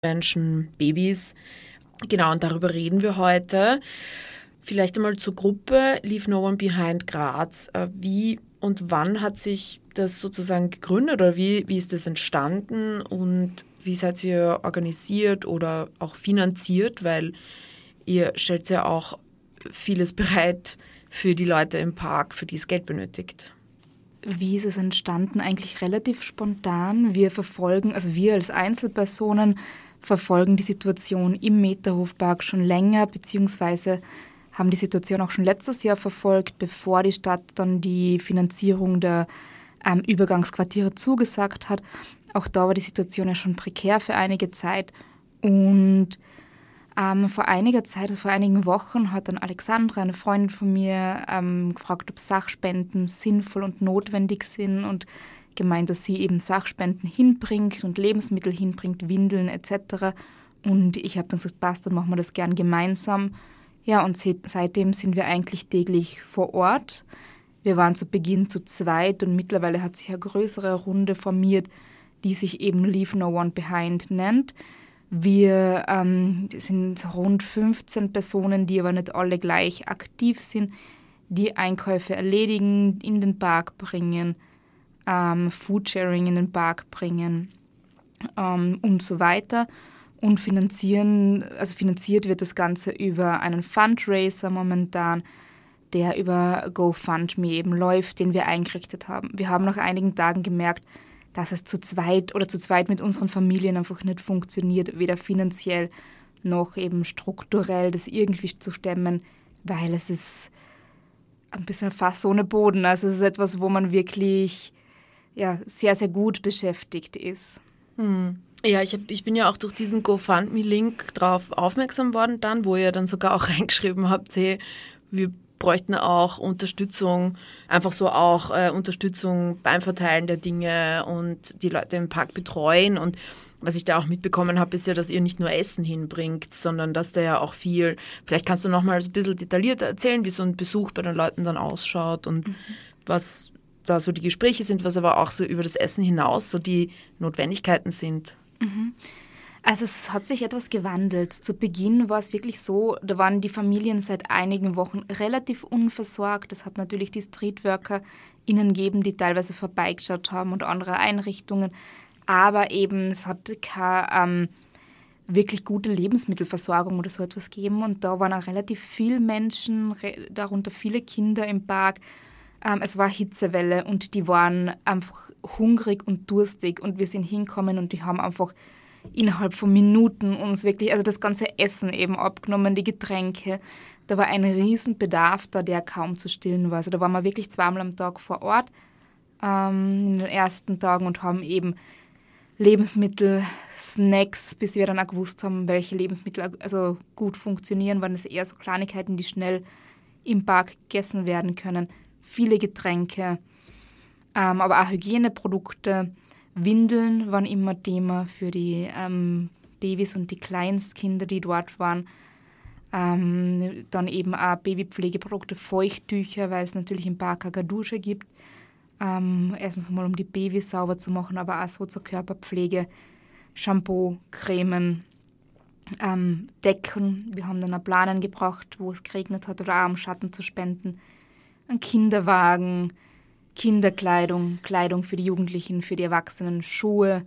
Menschen, Babys. Genau, und darüber reden wir heute. Vielleicht einmal zur Gruppe Leave No One Behind Graz. Wie und wann hat sich das sozusagen gegründet oder wie ist das entstanden und wie seid ihr organisiert oder auch finanziert? Weil ihr stellt ja auch vieles bereit für die Leute im Park, für die es Geld benötigt. Wie ist es entstanden? Eigentlich relativ spontan. Wir als Einzelpersonen verfolgen die Situation im Meterhofpark schon länger, beziehungsweise haben die Situation auch schon letztes Jahr verfolgt, bevor die Stadt dann die Finanzierung der Übergangsquartiere zugesagt hat. Auch da war die Situation ja schon prekär für einige Zeit. Und vor einiger Zeit, also vor einigen Wochen, hat dann Alexandra, eine Freundin von mir, gefragt, ob Sachspenden sinnvoll und notwendig sind und gemeint, dass sie eben Sachspenden hinbringt und Lebensmittel hinbringt, Windeln etc. Und ich habe dann gesagt, passt, dann machen wir das gern gemeinsam. Ja, und seitdem sind wir eigentlich täglich vor Ort. Wir waren zu Beginn zu zweit und mittlerweile hat sich eine größere Runde formiert, die sich eben Leave No One Behind nennt. Wir sind rund 15 Personen, die aber nicht alle gleich aktiv sind, die Einkäufe erledigen, in den Park bringen, Foodsharing in den Park bringen und so weiter. Und finanziert wird das Ganze über einen Fundraiser momentan, der über GoFundMe eben läuft, den wir eingerichtet haben. Wir haben nach einigen Tagen gemerkt, dass es zu zweit mit unseren Familien einfach nicht funktioniert, weder finanziell noch eben strukturell das irgendwie zu stemmen, weil es ist ein bisschen Fass ohne Boden. Also es ist etwas, wo man wirklich sehr, sehr gut beschäftigt ist. Ja, ich bin ja auch durch diesen GoFundMe-Link drauf aufmerksam worden dann, wo ihr dann sogar auch reingeschrieben habt, hey, wir bräuchten auch Unterstützung, einfach so auch Unterstützung beim Verteilen der Dinge und die Leute im Park betreuen. Und was ich da auch mitbekommen habe, ist ja, dass ihr nicht nur Essen hinbringt, sondern dass da ja auch viel, vielleicht kannst du noch mal so ein bisschen detaillierter erzählen, wie so ein Besuch bei den Leuten dann ausschaut und was da so die Gespräche sind, was aber auch so über das Essen hinaus so die Notwendigkeiten sind. Also es hat sich etwas gewandelt. Zu Beginn war es wirklich so, da waren die Familien seit einigen Wochen relativ unversorgt. Es hat natürlich die StreetworkerInnen gegeben, die teilweise vorbeigeschaut haben und andere Einrichtungen. Aber eben es hat keine wirklich gute Lebensmittelversorgung oder so etwas gegeben. Und da waren auch relativ viele Menschen, darunter viele Kinder im Park. Es war Hitzewelle und die waren einfach hungrig und durstig. Und wir sind hingekommen und die haben einfach innerhalb von Minuten uns wirklich, also das ganze Essen eben abgenommen, die Getränke. Da war ein Riesenbedarf da, der kaum zu stillen war. Also da waren wir wirklich zweimal am Tag vor Ort in den ersten Tagen und haben eben Lebensmittel, Snacks, bis wir dann auch gewusst haben, welche Lebensmittel also gut funktionieren, waren es eher so Kleinigkeiten, die schnell im Park gegessen werden können. Viele Getränke, aber auch Hygieneprodukte. Windeln waren immer Thema für die Babys und die Kleinstkinder, die dort waren. Dann eben auch Babypflegeprodukte, Feuchttücher, weil es natürlich im Park keine Dusche gibt. Erstens mal, um die Babys sauber zu machen, aber auch so zur Körperpflege. Shampoo, Cremen, Decken. Wir haben dann auch Planen gebracht, wo es geregnet hat oder auch um Schatten zu spenden. Ein Kinderwagen, Kinderkleidung, Kleidung für die Jugendlichen, für die Erwachsenen, Schuhe,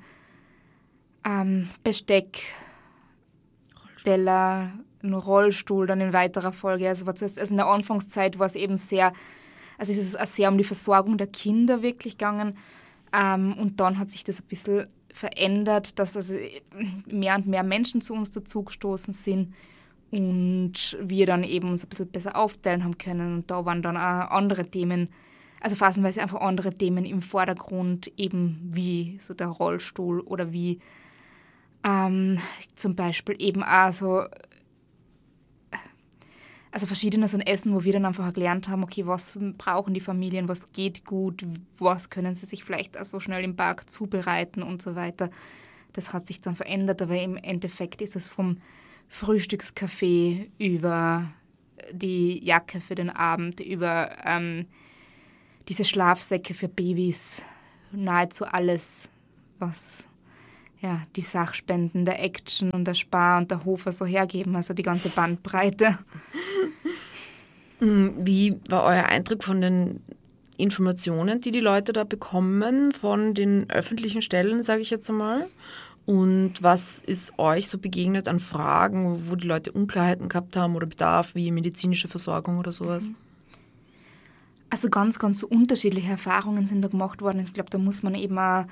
Besteck, Teller, ein Rollstuhl dann in weiterer Folge. Also in der Anfangszeit war es eben sehr um die Versorgung der Kinder wirklich gegangen. Und dann hat sich das ein bisschen verändert, dass also mehr und mehr Menschen zu uns dazugestoßen sind und wir dann eben uns ein bisschen besser aufteilen haben können. Und da waren dann auch andere Themen, also phasenweise einfach andere Themen im Vordergrund, eben wie so der Rollstuhl oder wie zum Beispiel eben auch so also verschiedenes an Essen, wo wir dann einfach gelernt haben, okay, was brauchen die Familien, was geht gut, was können sie sich vielleicht auch so schnell im Park zubereiten und so weiter. Das hat sich dann verändert, aber im Endeffekt ist es vom Frühstückskaffee über die Jacke für den Abend, über diese Schlafsäcke für Babys, nahezu alles, was die Sachspenden, der Action und der Spar und der Hofer so hergeben, also die ganze Bandbreite. Wie war euer Eindruck von den Informationen, die Leute da bekommen von den öffentlichen Stellen, sage ich jetzt einmal? Und was ist euch so begegnet an Fragen, wo die Leute Unklarheiten gehabt haben oder Bedarf, wie medizinische Versorgung oder sowas? Also ganz, ganz unterschiedliche Erfahrungen sind da gemacht worden. Ich glaube, da muss man eben auch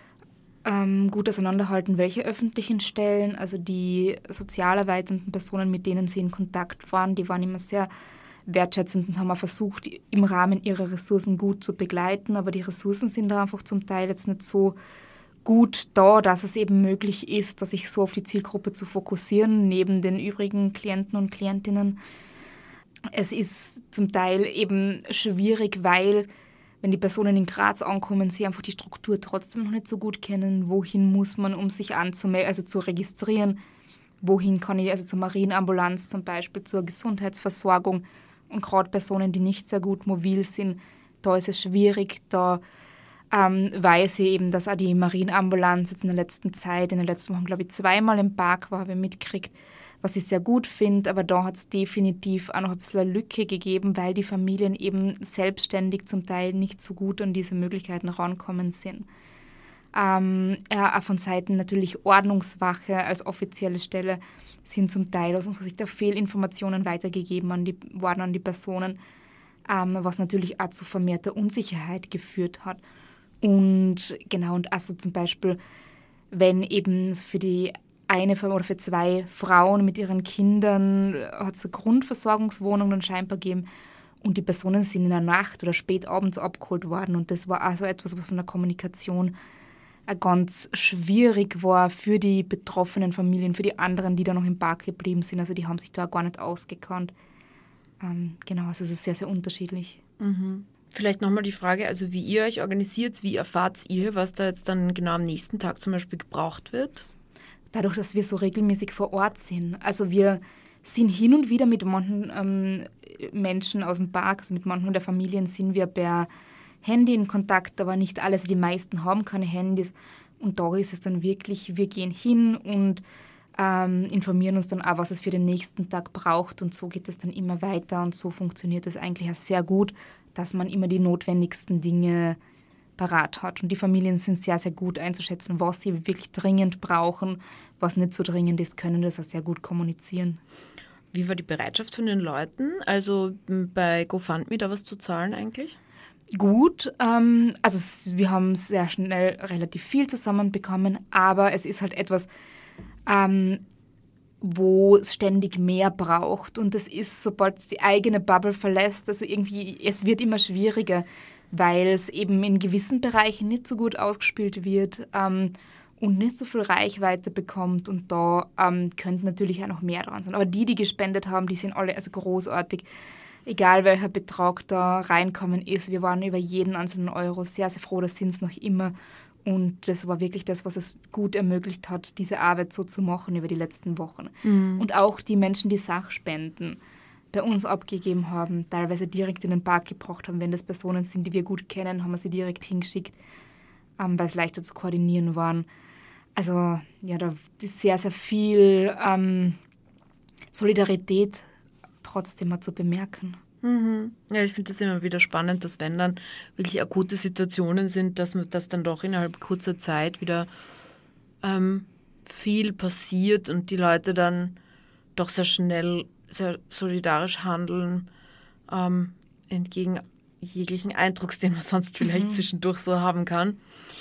gut auseinanderhalten, welche öffentlichen Stellen, also die sozialarbeitenden Personen, mit denen sie in Kontakt waren, die waren immer sehr wertschätzend und haben auch versucht, im Rahmen ihrer Ressourcen gut zu begleiten, aber die Ressourcen sind da einfach zum Teil jetzt nicht so gut da, dass es eben möglich ist, sich so auf die Zielgruppe zu fokussieren, neben den übrigen Klienten und Klientinnen. Es ist zum Teil eben schwierig, weil, wenn die Personen in Graz ankommen, sie einfach die Struktur trotzdem noch nicht so gut kennen. Wohin muss man, um sich anzumelden, also zu registrieren? Wohin kann ich, also zur Marienambulanz zum Beispiel, zur Gesundheitsversorgung? Und gerade Personen, die nicht sehr gut mobil sind, da ist es schwierig. Da weiß ich eben, dass auch die Marienambulanz jetzt in der letzten Zeit, in den letzten Wochen, glaube ich, 2-mal im Park war, habe ich mitgekriegt, was ich sehr gut finde. Aber da hat es definitiv auch noch ein bisschen eine Lücke gegeben, weil die Familien eben selbstständig zum Teil nicht so gut an diese Möglichkeiten rankommen sind. Auch von Seiten natürlich Ordnungswache als offizielle Stelle sind zum Teil aus unserer Sicht auch Fehlinformationen weitergegeben worden an die Personen, was natürlich auch zu vermehrter Unsicherheit geführt hat. Und genau, und also zum Beispiel, wenn eben für die eine oder für 2 Frauen mit ihren Kindern hat es eine Grundversorgungswohnung dann scheinbar gegeben und die Personen sind in der Nacht oder spät abends abgeholt worden und das war also etwas, was von der Kommunikation ganz schwierig war für die betroffenen Familien, für die anderen, die da noch im Park geblieben sind. Also die haben sich da gar nicht ausgekannt. Genau, also es ist sehr, sehr unterschiedlich. Mhm. Vielleicht nochmal die Frage, also wie ihr euch organisiert, wie erfahrt ihr, was da jetzt dann genau am nächsten Tag zum Beispiel gebraucht wird? Dadurch, dass wir so regelmäßig vor Ort sind. Also wir sind hin und wieder mit manchen Menschen aus dem Park, also mit manchen der Familien sind wir per Handy in Kontakt, aber nicht alle, also die meisten haben keine Handys. Und da ist es dann wirklich, wir gehen hin und informieren uns dann auch, was es für den nächsten Tag braucht. Und so geht es dann immer weiter und so funktioniert es eigentlich auch sehr gut, dass man immer die notwendigsten Dinge parat hat. Und die Familien sind sehr, sehr gut einzuschätzen, was sie wirklich dringend brauchen, was nicht so dringend ist, können das auch sehr gut kommunizieren. Wie war die Bereitschaft von den Leuten, also bei GoFundMe da was zu zahlen eigentlich? Gut, also wir haben sehr schnell relativ viel zusammenbekommen, aber es ist halt etwas, wo es ständig mehr braucht und es ist, sobald es die eigene Bubble verlässt, also irgendwie, es wird immer schwieriger, weil es eben in gewissen Bereichen nicht so gut ausgespielt wird und nicht so viel Reichweite bekommt und da könnte natürlich auch noch mehr dran sein. Aber die gespendet haben, die sind alle also großartig, egal welcher Betrag da reinkommen ist. Wir waren über jeden einzelnen Euro sehr, sehr froh, das sind es noch immer. Und das war wirklich das, was es gut ermöglicht hat, diese Arbeit so zu machen über die letzten Wochen. Mhm. Und auch die Menschen, die Sachspenden bei uns abgegeben haben, teilweise direkt in den Park gebracht haben. Wenn das Personen sind, die wir gut kennen, haben wir sie direkt hingeschickt, weil es leichter zu koordinieren waren. Also ja, da ist sehr, sehr viel Solidarität trotzdem zu bemerken. Mhm. Ja, ich finde das immer wieder spannend, dass wenn dann wirklich akute Situationen sind, dass dann doch innerhalb kurzer Zeit wieder viel passiert und die Leute dann doch sehr schnell, sehr solidarisch handeln, entgegen jeglichen Eindrucks, den man sonst vielleicht zwischendurch so haben kann.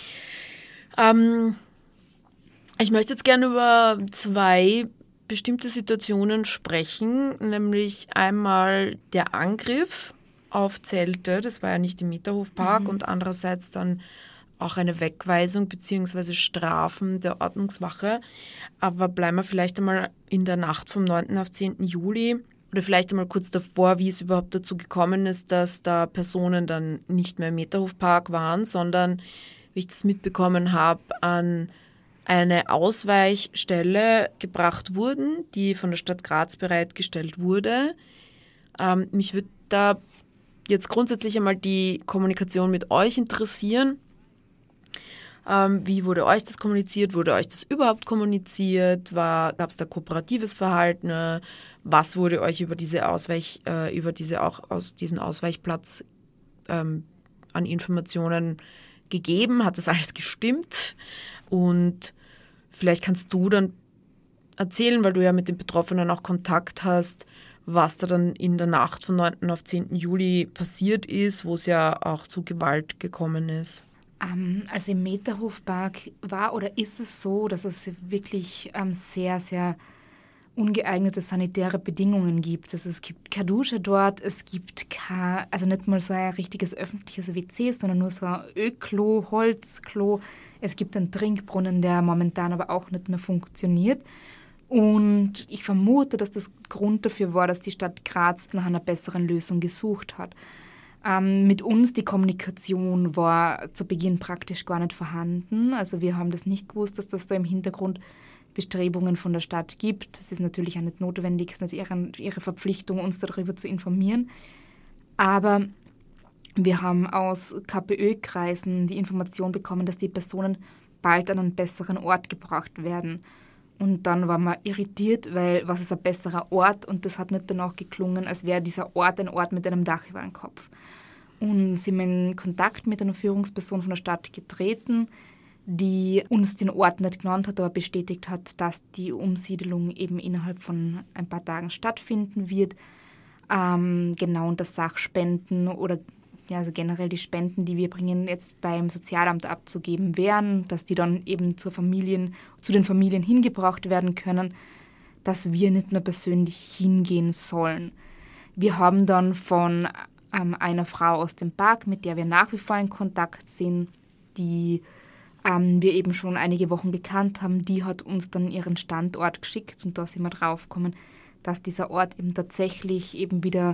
Ich möchte jetzt gerne über 2 bestimmte Situationen sprechen, nämlich einmal der Angriff auf Zelte, das war ja nicht im Meterhofpark, und andererseits dann auch eine Wegweisung bzw. Strafen der Ordnungswache. Aber bleiben wir vielleicht einmal in der Nacht vom 9. auf 10. Juli oder vielleicht einmal kurz davor, wie es überhaupt dazu gekommen ist, dass da Personen dann nicht mehr im Meterhofpark waren, sondern, wie ich das mitbekommen habe, an eine Ausweichstelle gebracht wurden, die von der Stadt Graz bereitgestellt wurde. Mich würde da jetzt grundsätzlich einmal die Kommunikation mit euch interessieren. Wie wurde euch das kommuniziert? Wurde euch das überhaupt kommuniziert? Gab es da kooperatives Verhalten? Was wurde euch über diesen Ausweichplatz an Informationen gegeben? Hat das alles gestimmt? Und vielleicht kannst du dann erzählen, weil du ja mit den Betroffenen auch Kontakt hast, was da dann in der Nacht von 9. auf 10. Juli passiert ist, wo es ja auch zu Gewalt gekommen ist. Also im Meterhofpark war oder ist es so, dass es wirklich sehr, sehr ungeeignete sanitäre Bedingungen gibt. Also es gibt keine Dusche dort, es gibt also nicht mal so ein richtiges öffentliches WC, sondern nur so ein Öklo, Holzklo. Es gibt einen Trinkbrunnen, der momentan aber auch nicht mehr funktioniert. Und ich vermute, dass das Grund dafür war, dass die Stadt Graz nach einer besseren Lösung gesucht hat. Mit uns die Kommunikation war zu Beginn praktisch gar nicht vorhanden. Also wir haben das nicht gewusst, dass das da im Hintergrund Bestrebungen von der Stadt gibt. Es ist natürlich auch nicht notwendig, es ist nicht ihre Verpflichtung, uns darüber zu informieren. Aber wir haben aus KPÖ-Kreisen die Information bekommen, dass die Personen bald an einen besseren Ort gebracht werden. Und dann waren wir irritiert, weil was ist ein besserer Ort? Und das hat nicht danach geklungen, als wäre dieser Ort ein Ort mit einem Dach über dem Kopf. Und sind wir in Kontakt mit einer Führungsperson von der Stadt getreten, die uns den Ort nicht genannt hat, aber bestätigt hat, dass die Umsiedelung eben innerhalb von ein paar Tagen stattfinden wird. Genau, und dass Sachspenden oder also generell die Spenden, die wir bringen, jetzt beim Sozialamt abzugeben wären, dass die dann eben zu den Familien hingebracht werden können, dass wir nicht mehr persönlich hingehen sollen. Wir haben dann von einer Frau aus dem Park, mit der wir nach wie vor in Kontakt sind, die wir eben schon einige Wochen gekannt haben, die hat uns dann ihren Standort geschickt und da sind wir draufgekommen, dass dieser Ort eben tatsächlich eben wieder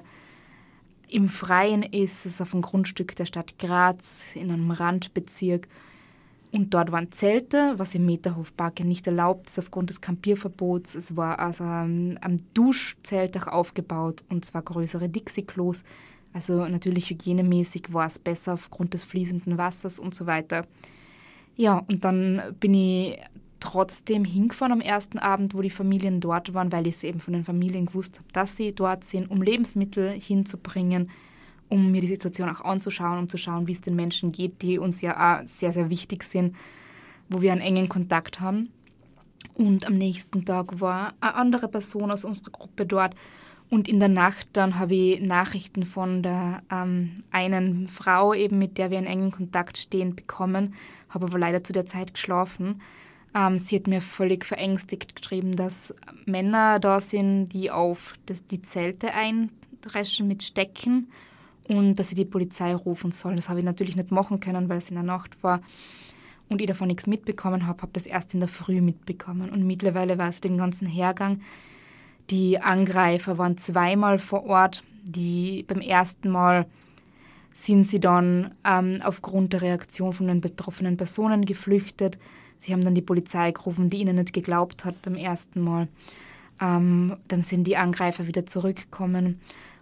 im Freien ist. Es ist auf einem Grundstück der Stadt Graz in einem Randbezirk und dort waren Zelte, was im Meterhofpark ja nicht erlaubt ist aufgrund des Campierverbots. Es war also am Duschzelt auch aufgebaut und zwar größere Dixie-Klos. Also natürlich hygienemäßig war es besser aufgrund des fließenden Wassers und so weiter. Ja, und dann bin ich trotzdem hingefahren am ersten Abend, wo die Familien dort waren, weil ich es eben von den Familien gewusst habe, dass sie dort sind, um Lebensmittel hinzubringen, um mir die Situation auch anzuschauen, um zu schauen, wie es den Menschen geht, die uns ja auch sehr, sehr wichtig sind, wo wir einen engen Kontakt haben. Und am nächsten Tag war eine andere Person aus unserer Gruppe dort. Und in der Nacht dann habe ich Nachrichten von der einen Frau, eben mit der wir in engen Kontakt stehen, bekommen, habe aber leider zu der Zeit geschlafen. Sie hat mir völlig verängstigt geschrieben, dass Männer da sind, die auf die Zelte eindreschen mit Stecken und dass sie die Polizei rufen sollen. Das habe ich natürlich nicht machen können, weil es in der Nacht war und ich davon nichts mitbekommen habe. Habe das erst in der Früh mitbekommen und mittlerweile weiß ich den ganzen Hergang. Die Angreifer waren zweimal vor Ort. Beim ersten Mal sind sie dann aufgrund der Reaktion von den betroffenen Personen geflüchtet. Sie haben dann die Polizei gerufen, die ihnen nicht geglaubt hat beim ersten Mal. Dann sind die Angreifer wieder zurückgekommen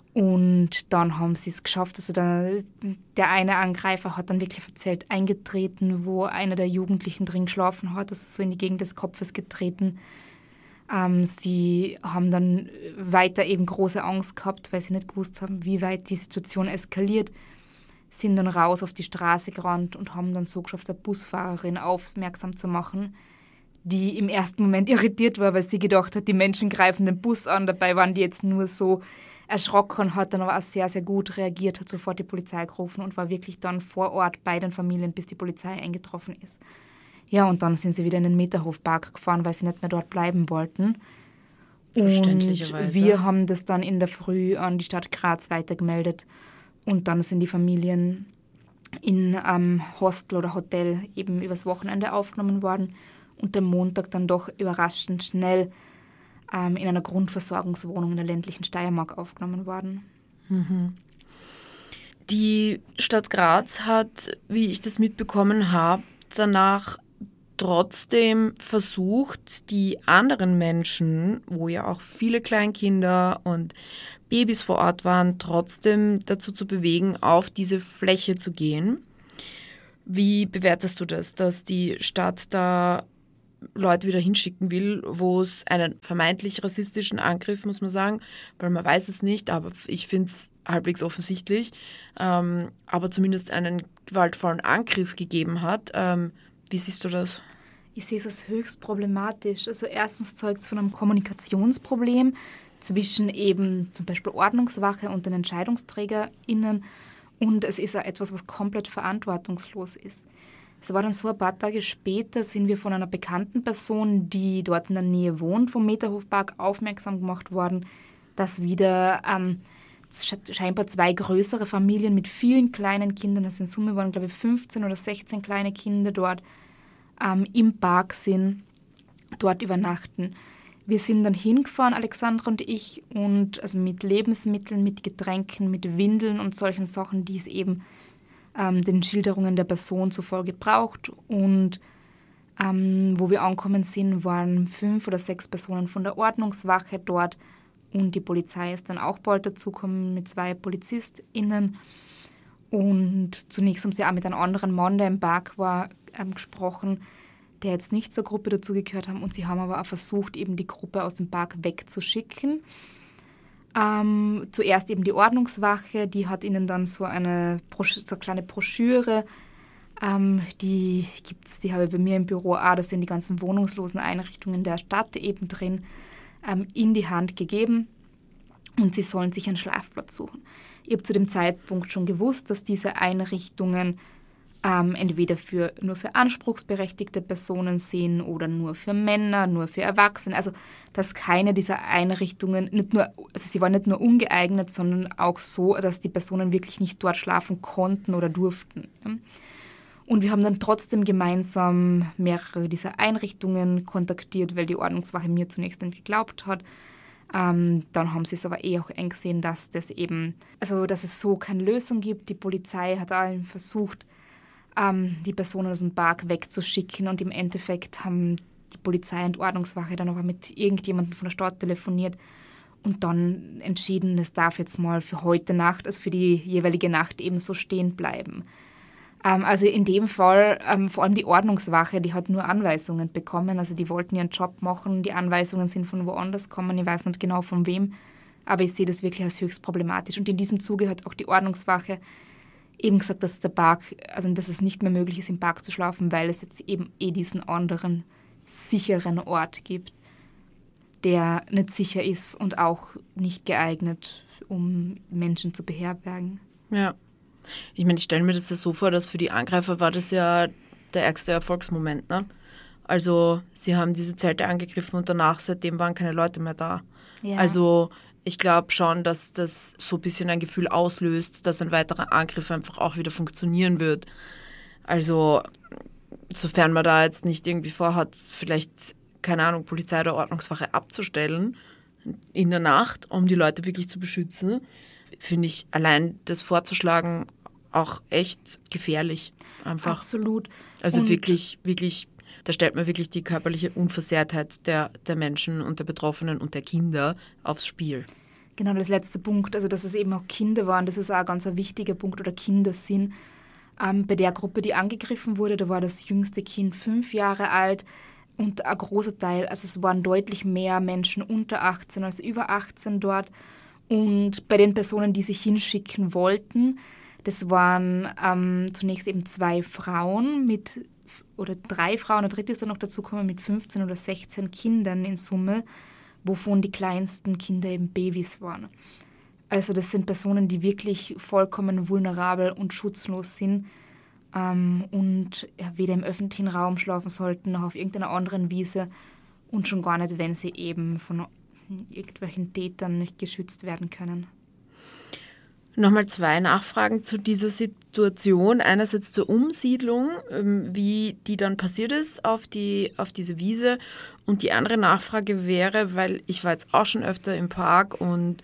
und dann haben sie es geschafft. Also der eine Angreifer hat dann wirklich erzählt, eingetreten, wo einer der Jugendlichen drin geschlafen hat, also so in die Gegend des Kopfes getreten. Sie haben dann weiter eben große Angst gehabt, weil sie nicht gewusst haben, wie weit die Situation eskaliert. Sind dann raus auf die Straße gerannt und haben dann so geschafft, der Busfahrerin aufmerksam zu machen, die im ersten Moment irritiert war, weil sie gedacht hat, die Menschen greifen den Bus an. Dabei waren die jetzt nur so erschrocken, hat dann aber auch sehr, sehr gut reagiert, hat sofort die Polizei gerufen und war wirklich dann vor Ort bei den Familien, bis die Polizei eingetroffen ist. Ja, und dann sind sie wieder in den Meterhofpark gefahren, weil sie nicht mehr dort bleiben wollten. Verständlicherweise. Und wir haben das dann in der Früh an die Stadt Graz weitergemeldet. Und dann sind die Familien in Hostel oder Hotel eben übers Wochenende aufgenommen worden und am Montag dann doch überraschend schnell in einer Grundversorgungswohnung in der ländlichen Steiermark aufgenommen worden. Mhm. Die Stadt Graz hat, wie ich das mitbekommen habe, danach trotzdem versucht, die anderen Menschen, wo ja auch viele Kleinkinder und Babys vor Ort waren, trotzdem dazu zu bewegen, auf diese Fläche zu gehen. Wie bewertest du das, dass die Stadt da Leute wieder hinschicken will, wo es einen vermeintlich rassistischen Angriff, muss man sagen, weil man weiß es nicht, aber ich finde es halbwegs offensichtlich, aber zumindest einen gewaltvollen Angriff gegeben hat. Wie siehst du das? Ich sehe es als höchst problematisch. Also erstens zeugt es von einem Kommunikationsproblem zwischen eben zum Beispiel Ordnungswache und den EntscheidungsträgerInnen, und es ist auch etwas, was komplett verantwortungslos ist. Es war dann so, ein paar Tage später sind wir von einer bekannten Person, die dort in der Nähe wohnt, vom Meterhofpark aufmerksam gemacht worden, dass wieder scheinbar 2 größere Familien mit vielen kleinen Kindern, das in Summe waren, glaube ich, 15 oder 16 kleine Kinder dort, im Park sind, dort übernachten. Wir sind dann hingefahren, Alexandra und ich, und also mit Lebensmitteln, mit Getränken, mit Windeln und solchen Sachen, die es eben den Schilderungen der Person zufolge braucht. Und wo wir angekommen sind, waren 5 oder 6 Personen von der Ordnungswache dort, und die Polizei ist dann auch bald dazugekommen mit 2 PolizistInnen. Und zunächst haben sie auch mit einem anderen Mann, der im Park war, gesprochen, der jetzt nicht zur Gruppe dazugehört haben. Und sie haben aber auch versucht, eben die Gruppe aus dem Park wegzuschicken. Zuerst eben die Ordnungswache, die hat ihnen dann so eine kleine Broschüre, die habe ich bei mir im Büro auch, da sind die ganzen wohnungslosen Einrichtungen der Stadt eben drin, in die Hand gegeben, und sie sollen sich einen Schlafplatz suchen. Ich habe zu dem Zeitpunkt schon gewusst, dass diese Einrichtungen entweder nur für anspruchsberechtigte Personen sind oder nur für Männer, nur für Erwachsene. Also dass keine dieser Einrichtungen, sie waren nicht nur ungeeignet, sondern auch so, dass die Personen wirklich nicht dort schlafen konnten oder durften. Und wir haben dann trotzdem gemeinsam mehrere dieser Einrichtungen kontaktiert, weil die Ordnungswache mir zunächst nicht geglaubt hat. Dann haben sie es aber auch eingesehen, dass dass es so keine Lösung gibt. Die Polizei hat auch versucht, die Personen aus dem Park wegzuschicken, und im Endeffekt haben die Polizei und Ordnungswache dann aber mit irgendjemandem von der Stadt telefoniert und dann entschieden, es darf jetzt mal für heute Nacht, also für die jeweilige Nacht eben so stehen bleiben. Also in dem Fall, vor allem die Ordnungswache, die hat nur Anweisungen bekommen, also die wollten ihren Job machen, die Anweisungen sind von woanders gekommen, ich weiß nicht genau von wem, aber ich sehe das wirklich als höchst problematisch. Und in diesem Zuge hat auch die Ordnungswache eben gesagt, dass dass es nicht mehr möglich ist, im Park zu schlafen, weil es jetzt eben diesen anderen sicheren Ort gibt, der nicht sicher ist und auch nicht geeignet, um Menschen zu beherbergen. Ja, ich meine, ich stelle mir das ja so vor, dass für die Angreifer war das ja der ärgste Erfolgsmoment, ne? Also sie haben diese Zelte angegriffen und danach, seitdem waren keine Leute mehr da. Ja. Also ich glaube schon, dass das so ein bisschen ein Gefühl auslöst, dass ein weiterer Angriff einfach auch wieder funktionieren wird. Also sofern man da jetzt nicht irgendwie vorhat, vielleicht, keine Ahnung, Polizei oder Ordnungswache abzustellen in der Nacht, um die Leute wirklich zu beschützen, finde ich allein das vorzuschlagen auch echt gefährlich. Einfach. Absolut. Also und wirklich, da stellt man wirklich die körperliche Unversehrtheit der Menschen und der Betroffenen und der Kinder aufs Spiel. Genau, das letzte Punkt, also dass es eben auch Kinder waren, das ist auch ein ganz wichtiger Punkt, oder Kinder sind. Bei der Gruppe, die angegriffen wurde, da war das jüngste Kind 5 Jahre alt, und ein großer Teil, also es waren deutlich mehr Menschen unter 18 als über 18 dort. Und bei den Personen, die sich hinschicken wollten, das waren zunächst eben 2 Frauen oder 3 Frauen, eine dritte ist dann noch dazugekommen mit 15 oder 16 Kindern in Summe, wovon die kleinsten Kinder eben Babys waren. Also das sind Personen, die wirklich vollkommen vulnerabel und schutzlos sind und weder im öffentlichen Raum schlafen sollten, noch auf irgendeiner anderen Wiese, und schon gar nicht, wenn sie eben von irgendwelchen Tätern nicht geschützt werden können. Nochmal 2 Nachfragen zu dieser Situation. Einerseits zur Umsiedlung, wie die dann passiert ist auf diese Wiese. Und die andere Nachfrage wäre, weil ich war jetzt auch schon öfter im Park und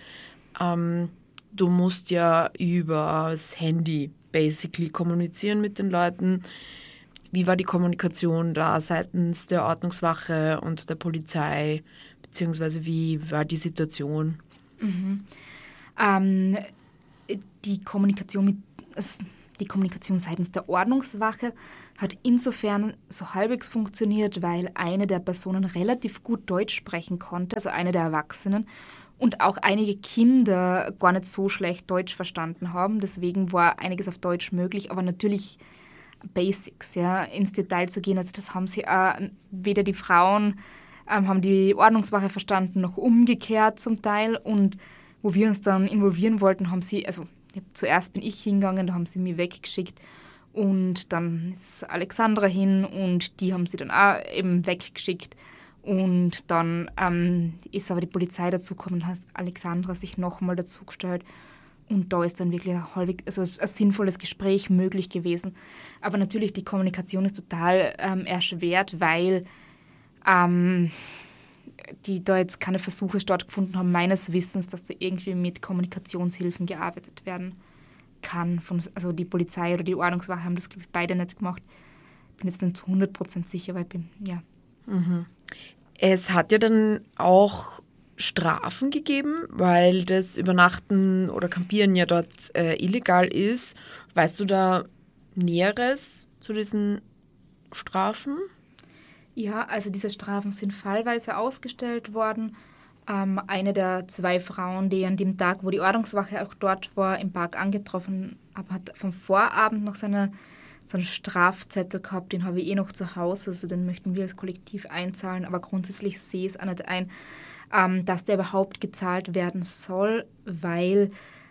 du musst ja über das Handy basically kommunizieren mit den Leuten. Wie war die Kommunikation da seitens der Ordnungswache und der Polizei? Beziehungsweise wie war die Situation? Die Kommunikation Die Kommunikation seitens der Ordnungswache hat insofern so halbwegs funktioniert, weil eine der Personen relativ gut Deutsch sprechen konnte, also eine der Erwachsenen, und auch einige Kinder gar nicht so schlecht Deutsch verstanden haben. Deswegen war einiges auf Deutsch möglich, aber natürlich Basics, ja, ins Detail zu gehen. Also das haben sie weder die Frauen haben die Ordnungswache verstanden, noch umgekehrt zum Teil. Und wo wir uns dann involvieren wollten, haben sie, also zuerst bin ich hingegangen, da haben sie mich weggeschickt und dann ist Alexandra hin und die haben sie dann auch eben weggeschickt. Und dann ist aber die Polizei dazugekommen und hat Alexandra sich nochmal dazugestellt. Und da ist dann wirklich ein sinnvolles Gespräch möglich gewesen. Aber natürlich, die Kommunikation ist total erschwert, weil die da jetzt keine Versuche stattgefunden haben, meines Wissens, dass da irgendwie mit Kommunikationshilfen gearbeitet werden kann. Also die Polizei oder die Ordnungswache haben das, glaube ich, beide nicht gemacht. Bin jetzt nicht zu 100% sicher, weil ich bin, ja. Mhm. Es hat ja dann auch Strafen gegeben, weil das Übernachten oder Campieren ja dort illegal ist. Weißt du da Näheres zu diesen Strafen? Ja, also diese Strafen sind fallweise ausgestellt worden. Eine der 2 Frauen, die an dem Tag, wo die Ordnungswache auch dort war, im Park angetroffen, aber hat vom Vorabend noch so einen Strafzettel gehabt, den habe ich noch zu Hause, also den möchten wir als Kollektiv einzahlen, aber grundsätzlich sehe ich es auch nicht ein, dass der überhaupt gezahlt werden soll, weil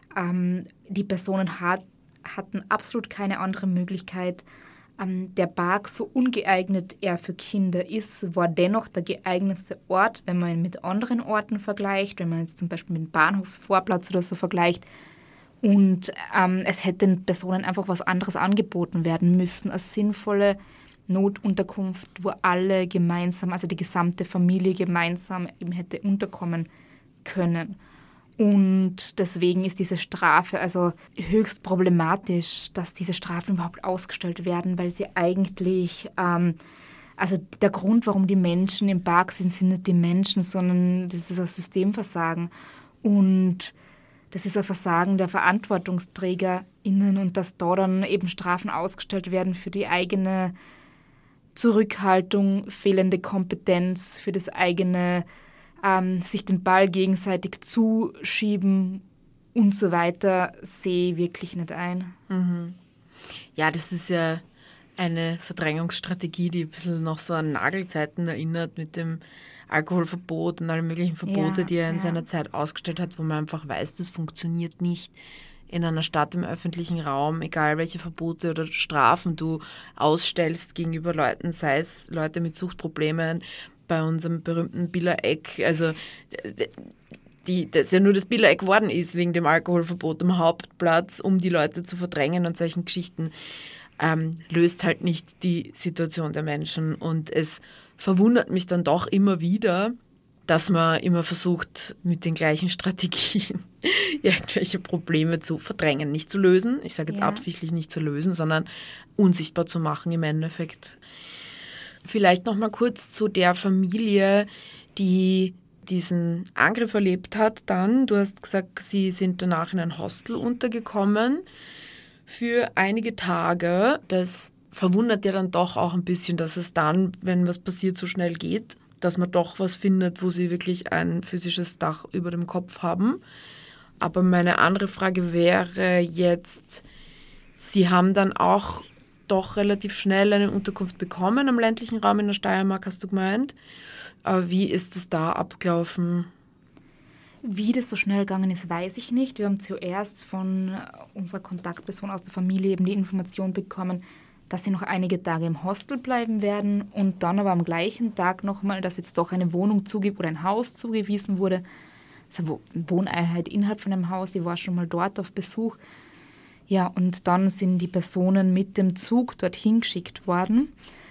die Personen hatten absolut keine andere Möglichkeit. Der Park, so ungeeignet er für Kinder ist, war dennoch der geeignetste Ort, wenn man ihn mit anderen Orten vergleicht, wenn man jetzt zum Beispiel mit dem Bahnhofsvorplatz oder so vergleicht. Und es hätte den Personen einfach was anderes angeboten werden müssen, als sinnvolle Notunterkunft, wo alle gemeinsam, also die gesamte Familie gemeinsam eben hätte unterkommen können. Und deswegen ist diese Strafe also höchst problematisch, dass diese Strafen überhaupt ausgestellt werden, weil sie eigentlich, also der Grund, warum die Menschen im Park sind nicht die Menschen, sondern das ist ein Systemversagen. Und das ist ein Versagen der VerantwortungsträgerInnen und dass da dann eben Strafen ausgestellt werden für die eigene Zurückhaltung, fehlende Kompetenz, für das eigene sich den Ball gegenseitig zuschieben und so weiter, sehe ich wirklich nicht ein. Mhm. Ja, das ist ja eine Verdrängungsstrategie, die ein bisschen noch so an Nagelzeiten erinnert mit dem Alkoholverbot und alle möglichen Verbote, die er in seiner Zeit ausgestellt hat, wo man einfach weiß, das funktioniert nicht in einer Stadt im öffentlichen Raum, egal welche Verbote oder Strafen du ausstellst gegenüber Leuten, sei es Leute mit Suchtproblemen, bei unserem berühmten Biller-Eck, also das ja nur das Biller-Eck geworden ist wegen dem Alkoholverbot am Hauptplatz, um die Leute zu verdrängen und solchen Geschichten, löst halt nicht die Situation der Menschen. Und es verwundert mich dann doch immer wieder, dass man immer versucht, mit den gleichen Strategien irgendwelche Probleme zu verdrängen, nicht zu lösen. Ich sage jetzt absichtlich nicht zu lösen, sondern unsichtbar zu machen im Endeffekt. Vielleicht noch mal kurz zu der Familie, die diesen Angriff erlebt hat dann. Du hast gesagt, sie sind danach in ein Hostel untergekommen für einige Tage. Das verwundert ja dann doch auch ein bisschen, dass es dann, wenn was passiert, so schnell geht, dass man doch was findet, wo sie wirklich ein physisches Dach über dem Kopf haben. Aber meine andere Frage wäre jetzt, sie haben dann auch doch relativ schnell eine Unterkunft bekommen am ländlichen Raum in der Steiermark, hast du gemeint. Wie ist es da abgelaufen? Wie das so schnell gegangen ist, weiß ich nicht. Wir haben zuerst von unserer Kontaktperson aus der Familie eben die Information bekommen, dass sie noch einige Tage im Hostel bleiben werden und dann aber am gleichen Tag nochmal, dass jetzt doch eine Wohnung oder ein Haus zugewiesen wurde. Also eine Wohneinheit innerhalb von einem Haus, ich war schon mal dort auf Besuch. Ja, und dann sind die Personen mit dem Zug dorthin geschickt worden.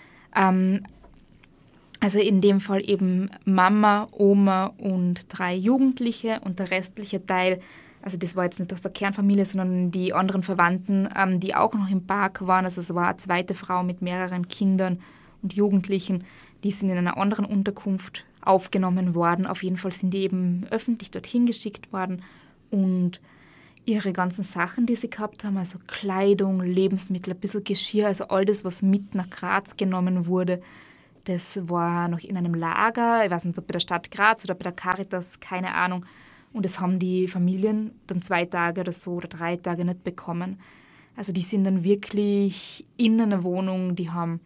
Also in dem Fall eben Mama, Oma und 3 Jugendliche und der restliche Teil, also das war jetzt nicht aus der Kernfamilie, sondern die anderen Verwandten, die auch noch im Park waren. Also es war eine zweite Frau mit mehreren Kindern und Jugendlichen, die sind in einer anderen Unterkunft aufgenommen worden. Auf jeden Fall sind die eben öffentlich dorthin geschickt worden und ihre ganzen Sachen, die sie gehabt haben, also Kleidung, Lebensmittel, ein bisschen Geschirr, also all das, was mit nach Graz genommen wurde, das war noch in einem Lager, ich weiß nicht, ob bei der Stadt Graz oder bei der Caritas, keine Ahnung. Und das haben die Familien dann 2 Tage oder so oder 3 Tage nicht bekommen. Also die sind dann wirklich in einer Wohnung, die haben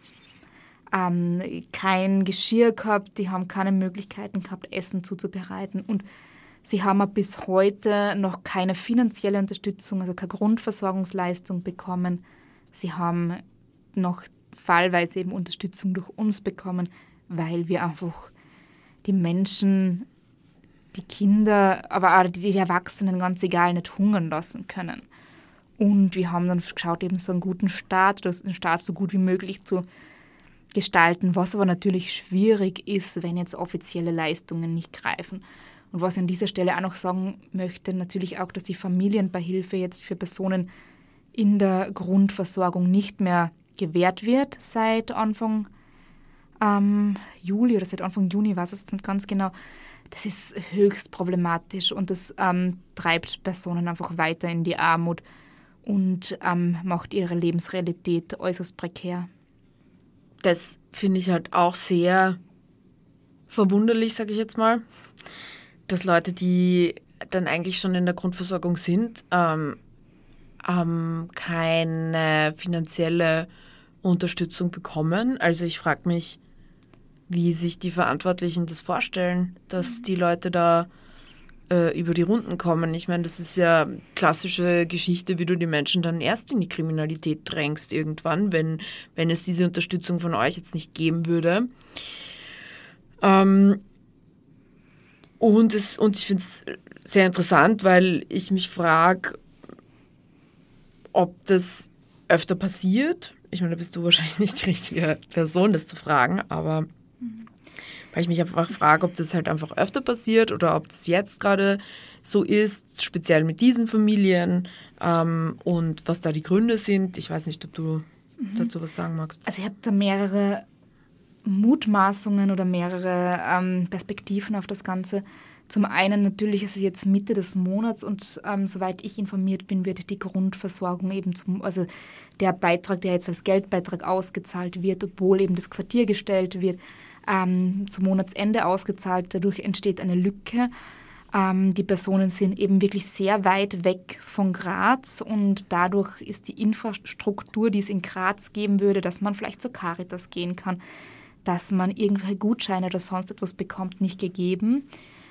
kein Geschirr gehabt, die haben keine Möglichkeiten gehabt, Essen zuzubereiten. Und sie haben auch bis heute noch keine finanzielle Unterstützung, also keine Grundversorgungsleistung bekommen. Sie haben noch fallweise eben Unterstützung durch uns bekommen, weil wir einfach die Menschen, die Kinder, aber auch die Erwachsenen, ganz egal, nicht hungern lassen können. Und wir haben dann geschaut, eben so einen guten Start, oder den Start so gut wie möglich zu gestalten, was aber natürlich schwierig ist, wenn jetzt offizielle Leistungen nicht greifen. Und was ich an dieser Stelle auch noch sagen möchte, natürlich auch, dass die Familienbeihilfe jetzt für Personen in der Grundversorgung nicht mehr gewährt wird seit Anfang Juli oder seit Anfang Juni, weiß ich jetzt nicht ganz genau. Das ist höchst problematisch und das treibt Personen einfach weiter in die Armut und macht ihre Lebensrealität äußerst prekär. Das finde ich halt auch sehr verwunderlich, sage ich jetzt mal, dass Leute, die dann eigentlich schon in der Grundversorgung sind, keine finanzielle Unterstützung bekommen. Also ich frage mich, wie sich die Verantwortlichen das vorstellen, dass die Leute da über die Runden kommen. Ich meine, das ist ja klassische Geschichte, wie du die Menschen dann erst in die Kriminalität drängst irgendwann, wenn es diese Unterstützung von euch jetzt nicht geben würde. Und ich finde es sehr interessant, weil ich mich frage, ob das öfter passiert. Ich meine, da bist du wahrscheinlich nicht die richtige Person, das zu fragen, aber weil ich mich einfach frage, ob das halt einfach öfter passiert oder ob das jetzt gerade so ist, speziell mit diesen Familien und was da die Gründe sind. Ich weiß nicht, ob du dazu was sagen magst. Also ich habe da mehrere Mutmaßungen oder mehrere Perspektiven auf das Ganze. Zum einen natürlich ist es jetzt Mitte des Monats und soweit ich informiert bin, wird die Grundversorgung eben also der Beitrag, der jetzt als Geldbeitrag ausgezahlt wird, obwohl eben das Quartier gestellt wird, zum Monatsende ausgezahlt. Dadurch entsteht eine Lücke. Die Personen sind eben wirklich sehr weit weg von Graz und dadurch ist die Infrastruktur, die es in Graz geben würde, dass man vielleicht zur Caritas gehen kann, dass man irgendwelche Gutscheine oder sonst etwas bekommt, nicht gegeben.